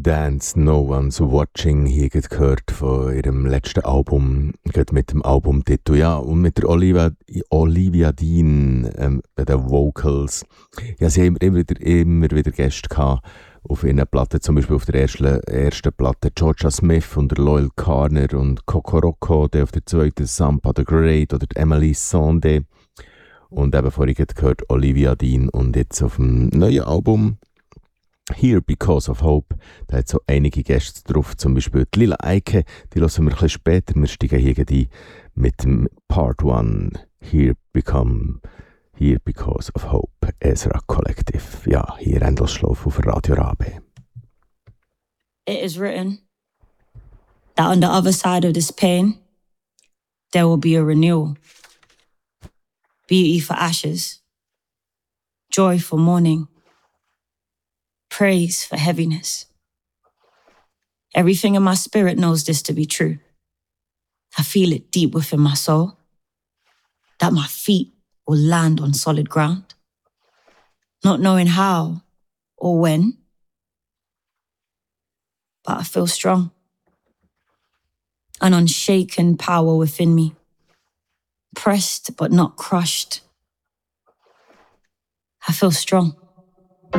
Dance No One's Watching hier gehört von ihrem letzten Album, geht mit dem Albumtitel, ja, und mit der Olivia Dean bei den Vocals. Ja, sie haben immer wieder Gäste gehabt auf ihren Platten, zum Beispiel auf der ersten Platte Georgia Smith und der Loyal Carner und Coco Rocco, der auf der zweiten Sampa the Great oder Emily Sande. Und eben vorhin gehört Olivia Dean und jetzt auf dem neuen Album Here Because of Hope, da hat so einige Gäste drauf, zum Beispiel die Lila Eike, die hören wir ein bisschen später, wir steigen hier ein mit dem Part 1, Here Because of Hope, Ezra Collective. Ja, hier Endlosschlauf auf Radio Rabe. It is written that on the other side of this pain, there will be a renewal. Beauty for ashes, joy for mourning, praise for heaviness. Everything in my spirit knows this to be true. I feel it deep within my soul, that my feet will land on solid ground, not knowing how or when, but I feel strong. An unshaken power within me, pressed but not crushed. I feel strong.